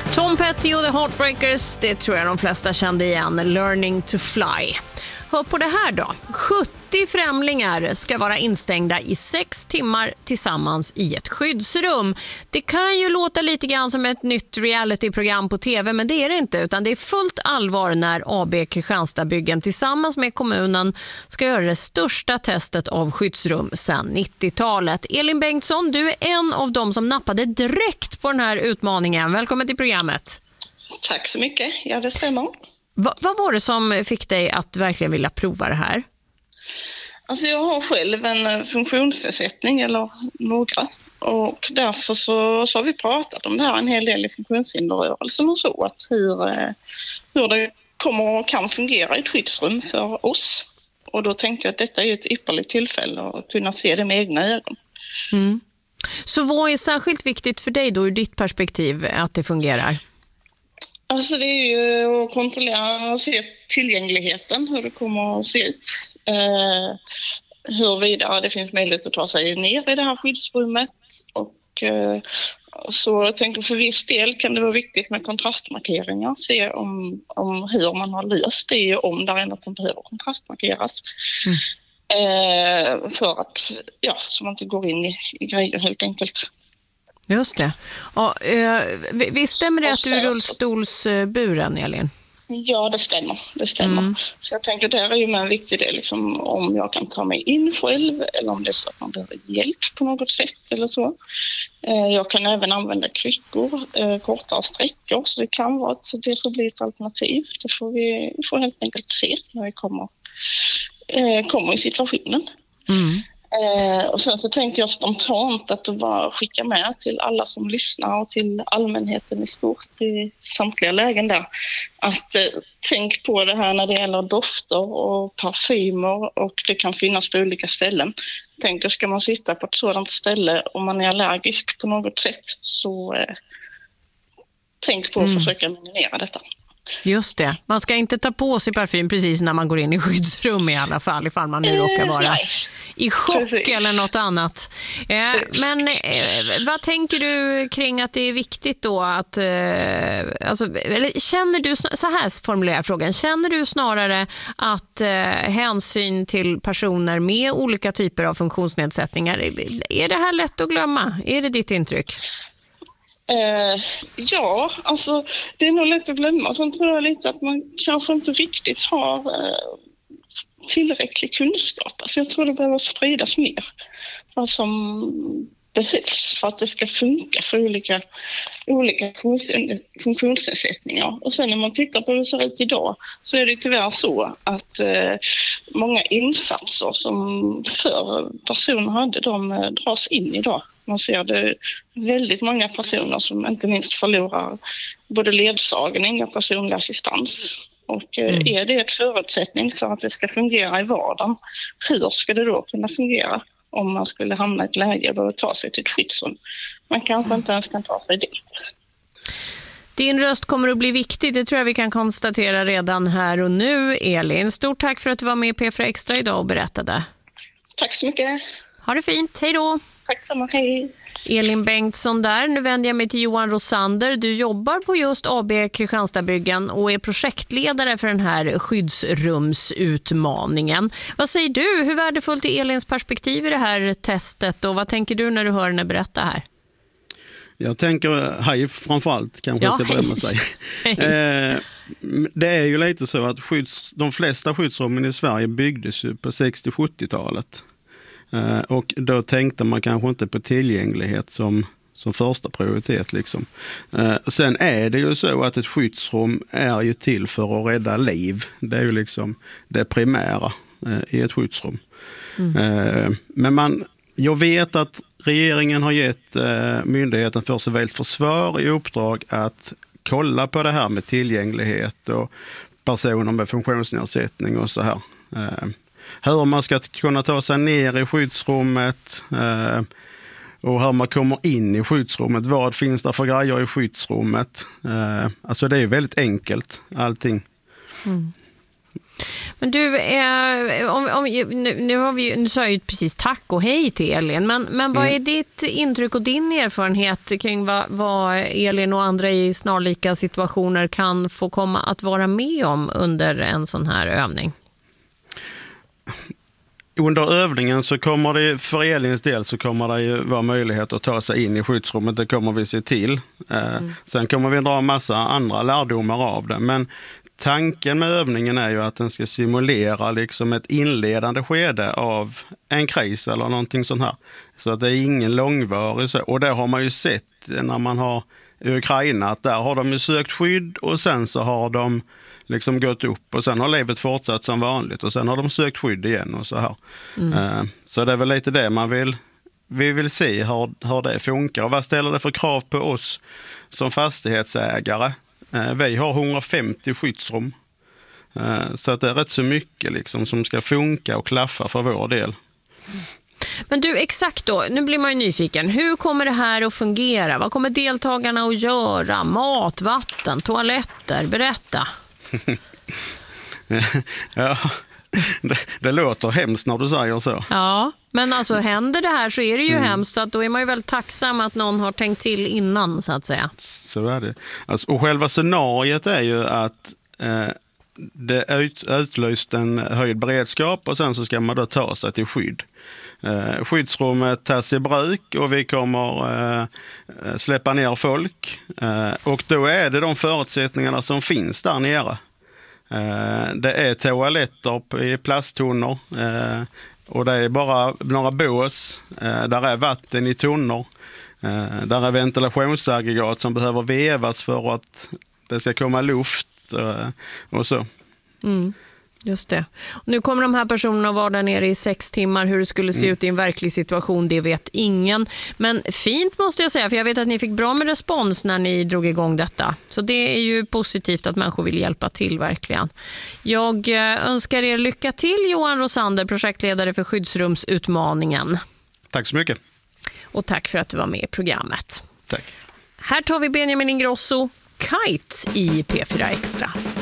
Tom Petty och The Heartbreakers, det tror jag de flesta kände igen. Learning to fly. Hör på det här då. 70 främlingar ska vara instängda i 6 timmar tillsammans i ett skyddsrum. Det kan ju låta lite grann som ett nytt realityprogram på tv, men det är det inte, utan det är fullt allvar när AB Kristianstadsbyggen tillsammans med kommunen ska göra det största testet av skyddsrum sedan 90-talet. Elin Bengtsson, du är en av dem som nappade direkt på den här utmaningen. Välkommen till programmet. Tack så mycket. Ja, det stämmer. Vad var det som fick dig att verkligen vilja prova det här? Alltså jag har själv en funktionsnedsättning eller några, och därför så har vi pratat om det här en hel del i funktionshinderrörelsen och så, att hur det kommer och kan fungera i ett skyddsrum för oss. Och då tänkte jag att detta är ett ypperligt tillfälle att kunna se det med egna ögon. Mm. Så vad är särskilt viktigt för dig då ur ditt perspektiv att det fungerar? Alltså det är ju att kontrollera och se tillgängligheten, hur det kommer att se ut. Huruvida det finns möjlighet att ta sig ner i det här skyddsrummet. Och så jag tänker för viss del kan det vara viktigt med kontrastmarkeringar. Se om hur man har löst det, om det är något som behöver kontrastmarkeras. För att, så man inte går in i grejer helt enkelt. Just det. Och, visst stämmer det att du är rullstolsburen, Elin? Ja, det stämmer. Så jag tänker det är ju en viktig del, liksom, om jag kan ta mig in själv eller om det är så att man behöver hjälp på något sätt eller så. Jag kan även använda kryckor, kortare sträckor, så det kan vara att det får bli ett alternativ. Det får vi får helt enkelt se när vi kommer i situationen. Och sen så tänker jag spontant att bara skicka med till alla som lyssnar och till allmänheten i stort i samtliga lägen där, att tänk på det här när det gäller dofter och parfymer, och det kan finnas på olika ställen. Tänk, ska man sitta på ett sådant ställe om man är allergisk på något sätt, så tänk på att försöka minimera detta. Just det. Man ska inte ta på sig parfym precis när man går in i skyddsrum i alla fall, ifall man nu råkar vara i chock eller något annat. Men vad tänker du kring att det är viktigt då att... känner du, så här formulerar jag frågan, känner du snarare att hänsyn till personer med olika typer av funktionsnedsättningar, är det här lätt att glömma? Är det ditt intryck? Ja, alltså det är nog lätt att glömma. Sen tror jag lite att man kanske inte riktigt har tillräcklig kunskap. Alltså jag tror det behöver spridas mer vad som behövs för att det ska funka för olika funktionsnedsättningar. Och sen när man tittar på hur det ser ut idag, så är det tyvärr så att många insatser som förr personer hade, de dras in idag. Man ser det väldigt många personer som inte minst förlorar både ledsagning och personlig assistans. Och är det ett förutsättning för att det ska fungera i vardagen, hur ska det då kunna fungera om man skulle hamna i ett läge och behöva ta sig till ett skyddsrum? Man kanske inte ens kan ta sig dit. Din röst kommer att bli viktig, det tror jag vi kan konstatera redan här och nu, Elin. Stort tack för att du var med i P4 Extra idag och berättade. Tack så mycket. Ha det fint, hej då. Tack så mycket, hej. Elin Bengtsson där. Nu vänder jag mig till Johan Rosander. Du jobbar på just AB Kristianstadsbyggen och är projektledare för den här skyddsrumsutmaningen. Vad säger du? Hur värdefullt är Elins perspektiv i det här testet, och vad tänker du när du hör henne berätta här? Jag tänker hej framförallt, kanske jag ska börja med sig. Det är ju lite så att de flesta skyddsrummen i Sverige byggdes ju på 60-70-talet. Och då tänkte man kanske inte på tillgänglighet som första prioritet liksom. Sen är det ju så att ett skyddsrum är ju till för att rädda liv. Det är ju liksom det primära i ett skyddsrum. Men jag vet att regeringen har gett Myndigheten för civilt försvar i uppdrag att kolla på det här med tillgänglighet och personer med funktionsnedsättning och så här. Hur man ska kunna ta sig ner i skyddsrummet och hur man kommer in i skyddsrummet. Vad finns det för grejer i skyddsrummet? Alltså det är väldigt enkelt, allting. Men du, nu sa jag ju precis tack och hej till Elin, men vad är ditt intryck och din erfarenhet kring vad Elin och andra i snarlika situationer kan få komma att vara med om under en sån här övning? Under övningen så kommer det, för Elins del så kommer det ju vara möjlighet att ta sig in i skyddsrummet, det kommer vi se till. Sen kommer vi dra en massa andra lärdomar av det, men tanken med övningen är ju att den ska simulera liksom ett inledande skede av en kris eller någonting sånt här. Så att det är ingen långvarig. Och det har man ju sett när man har i Ukraina, att där har de ju sökt skydd och sen så har de liksom gått upp och sen har livet fortsatt som vanligt och sen har de sökt skydd igen och så här. Så det är väl lite det vi vill se hur det funkar och vad ställer det för krav på oss som fastighetsägare. Vi har 150 skyddsrum, så att det är rätt så mycket liksom som ska funka och klaffa för vår del. Men du, exakt då, nu blir man ju nyfiken. Hur kommer det här att fungera? Vad kommer deltagarna att göra? Mat, vatten, toaletter? Berätta. Ja, det låter hemskt när du säger så. Ja, men alltså händer det här så är det ju hemskt, så att då är man ju väldigt tacksam att någon har tänkt till innan, så att säga. Så är det. Alltså, och själva scenariet är ju att det är utlyst en höjd beredskap och sen så ska man då ta sig till skydd. Skyddsrummet tas i bruk och vi kommer släppa ner folk. Och då är det de förutsättningarna som finns där nere. Det är toaletter i plasttunnor och det är bara några bås. Där är vatten i tunnor. Där är ventilationsaggregat som behöver vevas för att det ska komma luft och så. Just det. Och nu kommer de här personerna att vara där nere i 6 timmar. Hur det skulle se ut i en verklig situation, det vet ingen. Men fint måste jag säga, för jag vet att ni fick bra med respons när ni drog igång detta. Så det är ju positivt att människor vill hjälpa till verkligen. Jag önskar er lycka till, Johan Rosander, projektledare för Skyddsrumsutmaningen. Tack så mycket. Och tack för att du var med i programmet. Tack. Här tar vi Benjamin Ingrosso, Kite i P4 Extra.